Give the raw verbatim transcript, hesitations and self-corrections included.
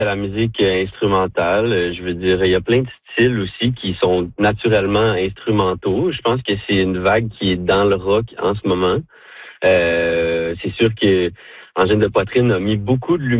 la musique euh, instrumentale. Euh, Je veux dire, il y a plein de styles aussi qui sont naturellement instrumentaux. Je pense que c'est une vague qui est dans le rock en ce moment. Euh, c'est sûr que Angèle de Poitrine a mis beaucoup de lumière